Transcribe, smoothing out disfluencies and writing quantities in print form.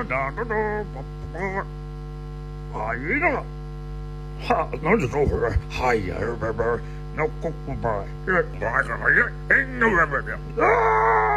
哎呀，哈，那就走会儿，哎呀，拜拜，那过不拜，哎呀，哎呀，哎呀，拜拜，啊！